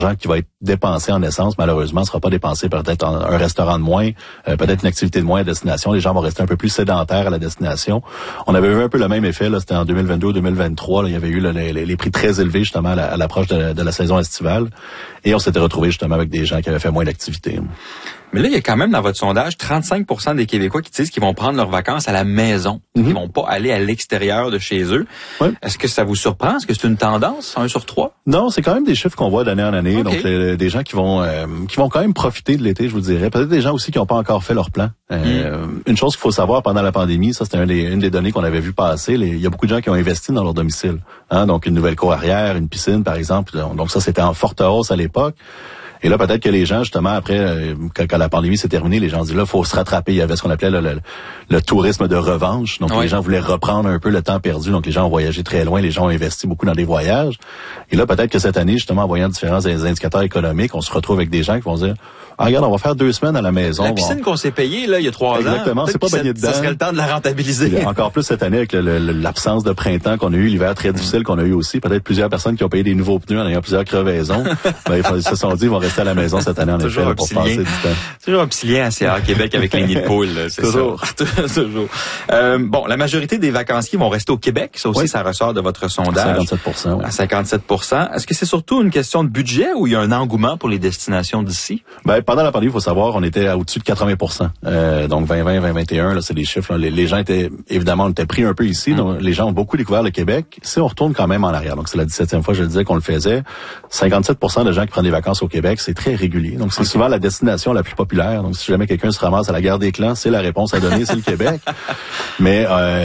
qui va être dépensé en essence, malheureusement, ne sera pas dépensé peut-être un restaurant de moins, peut-être une activité de moins à destination. Les gens vont rester un peu plus sédentaires à la destination. On avait eu un peu le même effet, là, c'était en 2022 ou 2023. Là, il y avait eu les prix très élevés justement à l'approche de la saison estivale. Et on s'était retrouvé justement avec des gens qui avaient fait moins d'activité. Mais là, il y a quand même dans votre sondage 35% des Québécois qui disent qu'ils vont prendre leurs vacances à la maison. Ils vont pas aller à l'extérieur de chez eux. Oui. Est-ce que ça vous surprend? Est-ce que c'est une tendance, 1 sur 3? Non, c'est quand même des chiffres qu'on voit d'année en année. Okay. Donc, des gens qui vont quand même profiter de l'été, je vous dirais. Peut-être des gens aussi qui n'ont pas encore fait leur plan. Une chose qu'il faut savoir pendant la pandémie, ça c'était une des données qu'on avait vu passer. Il y a beaucoup de gens qui ont investi dans leur domicile. Donc, une nouvelle cour arrière, une piscine, par exemple. Donc, ça, c'était en forte hausse à l'époque. Et là, peut-être que les gens, justement, après, quand la pandémie s'est terminée, les gens disent là, faut se rattraper. Il y avait ce qu'on appelait le tourisme de revanche. Donc, les gens voulaient reprendre un peu le temps perdu. Donc, les gens ont voyagé très loin. Les gens ont investi beaucoup dans des voyages. Et là, peut-être que cette année, justement, en voyant différents indicateurs économiques, on se retrouve avec des gens qui vont dire regarde, on va faire 2 semaines à la maison. La piscine qu'on s'est payée, là, il y a 3 ans. Exactement, c'est pas baigné dedans. Ça serait le temps de la rentabiliser. Encore plus cette année avec l'absence de printemps qu'on a eu, l'hiver très difficile qu'on a eu aussi. Peut-être plusieurs personnes qui ont payé des nouveaux pneus en ayant plusieurs crevaisons. Ils se sont dit, ils vont rester à la maison cette année en effet pour passer du temps. Toujours un petit lien à CA Québec avec les nids de poules, c'est toujours. Ça. Toujours. Bon, la majorité des vacanciers vont rester au Québec. Ça aussi, ça ressort de votre sondage. 57%. Oui. À 57%. Est-ce que c'est surtout une question de budget ou il y a un engouement pour les destinations d'ici? Pendant la pandémie, il faut savoir, on était au-dessus de 80%. Donc 2020, 2021, là, c'est des chiffres. Là, les gens étaient, évidemment, on était pris un peu ici. Donc, les gens ont beaucoup découvert le Québec. Si on retourne quand même en arrière, donc c'est la 17e fois, je le disais, qu'on le faisait, 57% de gens qui prennent des vacances au Québec, c'est très régulier. Donc c'est souvent la destination la plus populaire. Donc si jamais quelqu'un se ramasse à la guerre des clans, c'est la réponse à donner, c'est le Québec. Mais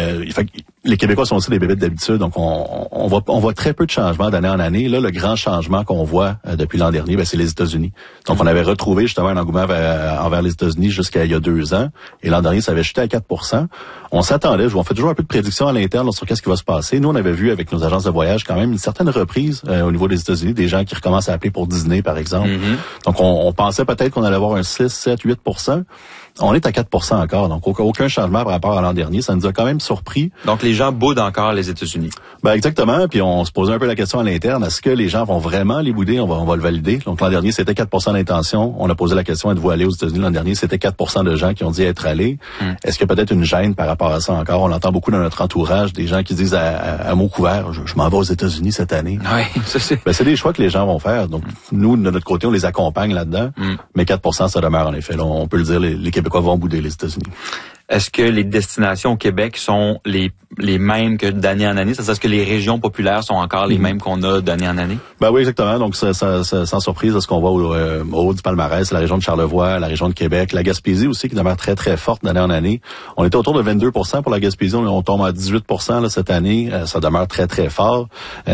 les Québécois sont aussi des bébites d'habitude, donc on voit très peu de changements d'année en année. Là, le grand changement qu'on voit depuis l'an dernier, c'est les États-Unis. Donc on avait retrouvé justement un engouement envers les États-Unis jusqu'à il y a 2 ans. Et l'an dernier, ça avait chuté à 4%. On s'attendait, on fait toujours un peu de prédiction à l'interne sur qu'est-ce qui va se passer. Nous, on avait vu avec nos agences de voyage quand même une certaine reprise au niveau des États-Unis, des gens qui recommencent à appeler pour Disney, par exemple. Donc on pensait peut-être qu'on allait avoir un 6, 7, 8%. On est à 4% encore, donc aucun changement par rapport à l'an dernier. Ça nous a quand même surpris. Donc, les gens boudent encore les États-Unis. Exactement. Puis, on se posait un peu la question à l'interne. Est-ce que les gens vont vraiment les bouder? On va le valider. Donc, l'an dernier, c'était 4% d'intention. On a posé la question, êtes-vous allé aux États-Unis l'an dernier? C'était 4% de gens qui ont dit être allés. Est-ce qu'il y a peut-être une gêne par rapport à ça encore? On entend beaucoup dans notre entourage des gens qui disent à mots couverts, je m'en vais aux États-Unis cette année. Oui, ça c'est... C'est des choix que les gens vont faire. Donc, nous, de notre côté, on les accompagne là-dedans. Mais 4%, ça demeure en effet. Là, on peut le dire, les Québécois vont bouder les États-Unis. Est-ce que les destinations au Québec sont les mêmes que d'année en année? C'est-à-dire, est-ce que les régions populaires sont encore les mêmes qu'on a d'année en année? Oui, exactement. Donc, sans surprise, ce qu'on voit au haut du palmarès, c'est la région de Charlevoix, la région de Québec, la Gaspésie aussi, qui demeure très, très forte d'année en année. On était autour de 22% pour la Gaspésie. On tombe à 18% là, cette année. Ça demeure très, très fort.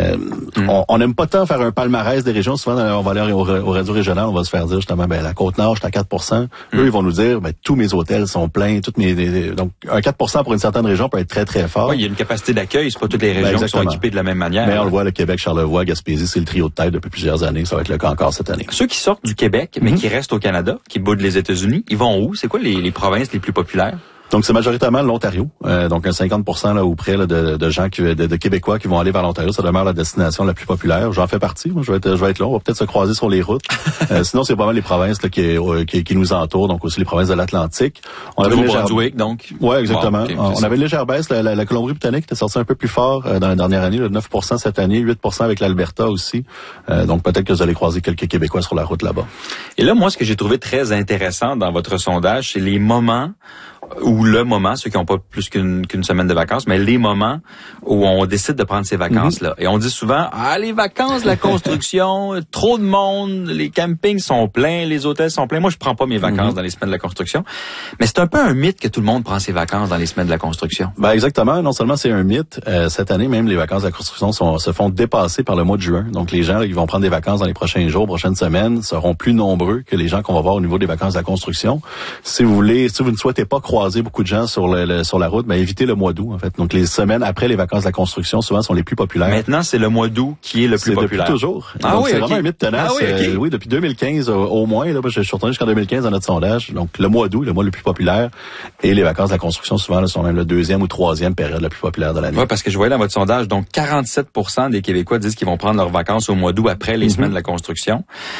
On n'aime pas tant faire un palmarès des régions. Souvent, on va aller au radio régional, on va se faire dire justement, la Côte-Nord, je suis à 4%. Eux, ils vont nous dire, tous mes hôtels sont pleins, donc, un 4% pour une certaine région peut être très, très fort. Oui, il y a une capacité d'accueil. C'est pas toutes les régions qui sont équipées de la même manière. Mais on le voit, le Québec, Charlevoix, Gaspésie, c'est le trio de tête depuis plusieurs années. Ça va être le cas encore cette année. Ceux qui sortent du Québec, mais qui restent au Canada, qui boudent les États-Unis, ils vont où? C'est quoi les provinces les plus populaires? Donc, c'est majoritairement l'Ontario. Donc, un 50% là, ou près là, de gens de Québécois qui vont aller vers l'Ontario. Ça demeure la destination la plus populaire. J'en fais partie. Moi, je vais être là. On va peut-être se croiser sur les routes. Sinon, c'est pas mal les provinces là, qui nous entourent. Donc, aussi les provinces de l'Atlantique. On avait Nouveau-Brunswick, donc. Ouais, exactement. Wow, okay, on avait une légère baisse. La Colombie-Britannique était sortie un peu plus fort dans la dernière année. Là, 9% cette année, 8% avec l'Alberta aussi. Donc, peut-être que vous allez croiser quelques Québécois sur la route là-bas. Et là, moi, ce que j'ai trouvé très intéressant dans votre sondage, c'est les moments ou le moment, ceux qui n'ont pas plus qu'une semaine de vacances, mais les moments où on décide de prendre ces vacances-là. Et on dit souvent, les vacances, la construction, trop de monde, les campings sont pleins, les hôtels sont pleins. Moi, je prends pas mes vacances dans les semaines de la construction. Mais c'est un peu un mythe que tout le monde prend ses vacances dans les semaines de la construction. Exactement. Non seulement c'est un mythe, cette année, même les vacances de la construction se font dépasser par le mois de juin. Donc, les gens là, qui vont prendre des vacances dans les prochains jours, prochaines semaines, seront plus nombreux que les gens qu'on va voir au niveau des vacances de la construction. Si vous ne souhaitez pas croiser beaucoup de gens sur la route, évitez le mois d'août, en fait. Donc, les semaines après les vacances de la construction, souvent, sont les plus populaires. Maintenant, c'est le mois d'août qui est le plus populaire. Depuis toujours. Donc, c'est vraiment un mythe tenace. Oui, depuis 2015 au moins. Là, je suis retourné jusqu'en 2015 dans notre sondage. Donc, le mois d'août, le mois le plus populaire. Et les vacances de la construction, souvent, là, sont même la 2e ou 3e période la plus populaire de l'année. Oui, parce que je voyais dans votre sondage, donc 47% des Québécois disent qu'ils vont prendre leurs vacances au mois d'août après les semaines de la construction.